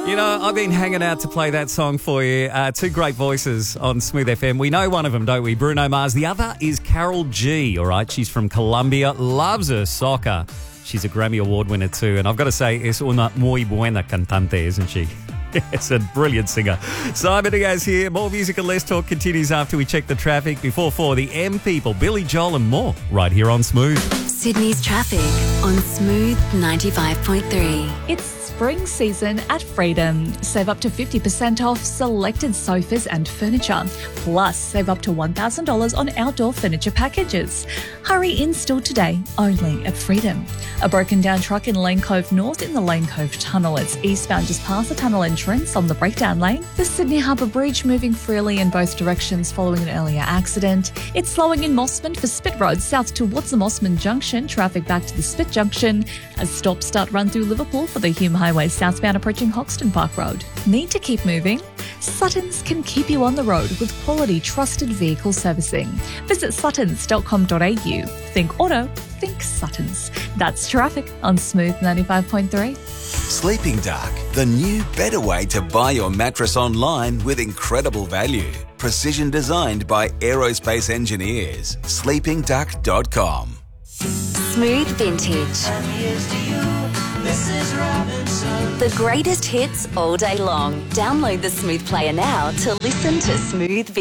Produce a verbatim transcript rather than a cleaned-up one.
You know, I've been hanging out to play that song for you. Uh, two great voices on Smooth F M. We know one of them, don't we? Bruno Mars. The other is Carol G, all right? She's from Colombia, loves her soccer. She's a Grammy Award winner too. And I've got to say, es una muy buena cantante, isn't she? It's a brilliant singer. Simon Diaz here. More music and less talk continues after we check the traffic. Before four, the M People, Billy Joel and more, right here on Smooth. Sydney's traffic on Smooth ninety-five point three. It's spring season at Freedom. Save up to fifty percent off selected sofas and furniture. Plus, save up to one thousand dollars on outdoor furniture packages. Hurry in store today, only at Freedom. A broken down truck in Lane Cove North in the Lane Cove Tunnel. It's eastbound just past the tunnel entrance on the breakdown lane. The Sydney Harbour Bridge moving freely in both directions following an earlier accident. It's slowing in Mossman for Spit Road south towards the Mossman Junction. Traffic back to the Spit Junction. A stop-start run through Liverpool for the Hume Highway southbound approaching Hoxton Park Road. Need to keep moving? Suttons can keep you on the road with quality, trusted vehicle servicing. Visit suttons dot com dot a u. Think auto, think Suttons. That's traffic on Smooth ninety-five point three. Sleeping Dark, the new, better way to buy your mattress online with incredible value. Precision designed by aerospace engineers. sleeping duck dot com. Smooth Vintage. The greatest hits all day long. Download the Smooth Player now to listen to Smooth Vintage.